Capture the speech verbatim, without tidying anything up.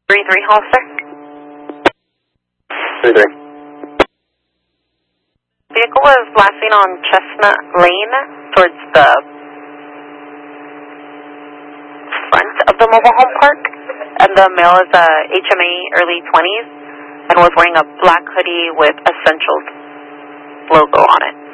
three three Hollister. three three. Vehicle was last seen on Chestnut Lane towards the front of the mobile home park, and the male is a H M A early twenties and was wearing a black hoodie with Essentials logo on it.